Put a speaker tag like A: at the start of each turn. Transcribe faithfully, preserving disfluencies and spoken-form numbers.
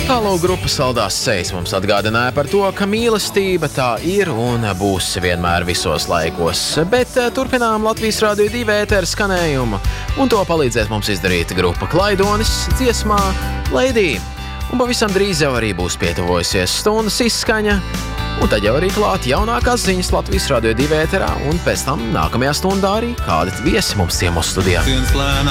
A: Tālāk grupa Saldās sejas mums atgādināja par to, ka mīlestība tā ir un būs vienmēr visos laikos. Bet turpinām Latvijas Rādio divi ēteru skanējumu, un to palīdzēs mums izdarīt grupa Klaidonis dziesmā Lady. Un pavisam drīz jau arī būs pietuvojusies stundas izskaņa, un tad jau arī klāt jaunākās ziņas Latvijas Rādio divi ēterā, un pēc tam nākamajā stundā arī kādi viesi mums ciemos studijā.